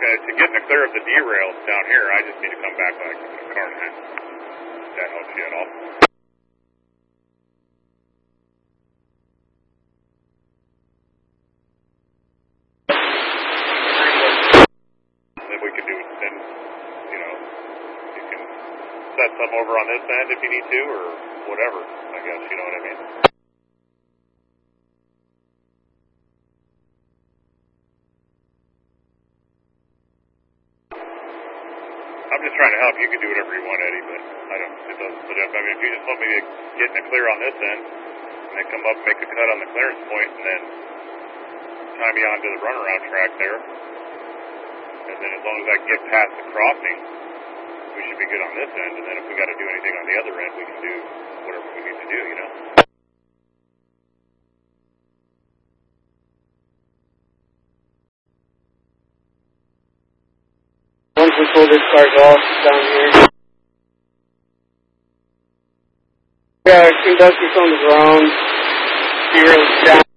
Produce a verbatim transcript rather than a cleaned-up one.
uh, to get in the clear of the derails down here, I just need to come back like a car and a half. If that helps you at all. Then we can do it, then, you know, you can set some over on this end if you need to, or whatever, I guess, you know what I mean? I'm just trying to help. You can do whatever you want, Eddie, but I don't, it doesn't put up. I mean, if you just want me to get in the clear on this end, and then come up, make a cut on the clearance point, and then tie me onto the runaround track there, and then as long as I can get past the crossing, we should be good on this end, and then if we got to do anything on the other end, we can do whatever we need to do, you know? Once we pull this cars off down here, we gotta conduct this on the ground, zero down.